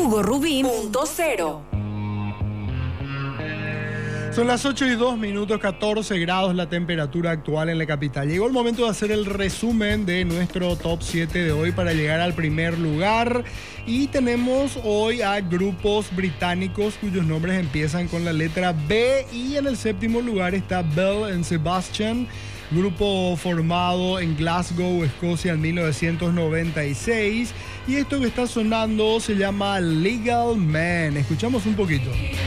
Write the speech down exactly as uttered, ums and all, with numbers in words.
Hugo Rubín punto cero. Son las ocho y dos minutos, catorce grados la temperatura actual en la capital. Llegó el momento de hacer el resumen de nuestro top siete de hoy para llegar al primer lugar. Y tenemos hoy a grupos británicos cuyos nombres empiezan con la letra B. Y en el séptimo lugar está Belle and Sebastian, grupo formado en Glasgow, Escocia, en mil novecientos noventa y seis. Y esto que está sonando se llama Legal Man. Escuchamos un poquito.